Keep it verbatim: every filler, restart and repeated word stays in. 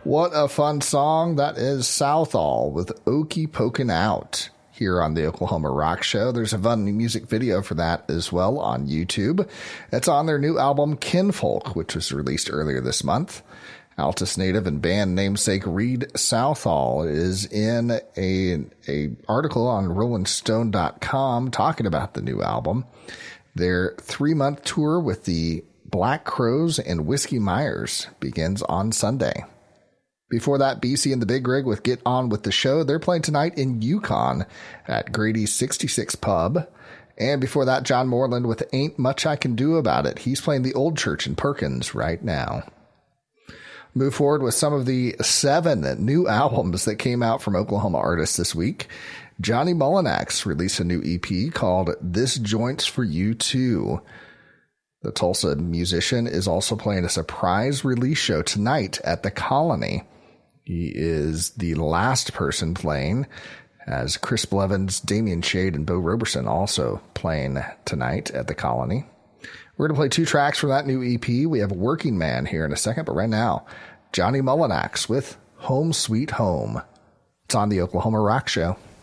What a fun song. That is Southall with Okie Pokin' Out here on the Oklahoma Rock Show. There's a fun music video for that as well on YouTube. It's on their new album Kinfolk, which was released earlier this month. Altus native and band namesake Reed Southall is in a, a article on rolling stone dot com talking about the new album. Their three-month tour with the Black Crowes and Whiskey Myers begins on Sunday. Before that, B C and the Big Rig with Get On With The Show. They're playing tonight in Yukon at Grady's sixty-six Pub. And before that, John Moreland with Ain't Much I Can Do About It. He's playing the Old Church in Perkins right now. Move forward with some of the seven new albums that came out from Oklahoma artists this week. Johnny Mullinax released a new E P called This Joint's For You Too. The Tulsa musician is also playing a surprise release show tonight at the Colony. He is the last person playing, as Chris Blevins, Damian Shade, and Bo Roberson also playing tonight at the Colony. We're going to play two tracks from that new E P. We have Working Man here in a second, but right now, Johnny Mullinax with Home Sweet Home. It's on the Oklahoma Rock Show.